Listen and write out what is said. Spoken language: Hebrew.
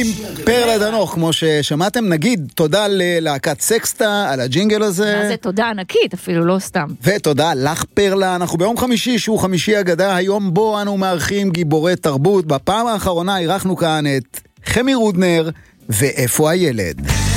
עם פרלה דנוך, כמו ששמעתם. נגיד תודה ללהקת סקסטה על הג'ינגל הזה. מה זה תודה ענקית, אפילו לא סתם. ותודה לך פרלה. אנחנו ביום חמישי, שהוא חמישי אגדה, היום בו אנו מארחים גיבורי תרבות. בפעם האחרונה אירחנו כאן את חמי רודנר ואיפה הילד.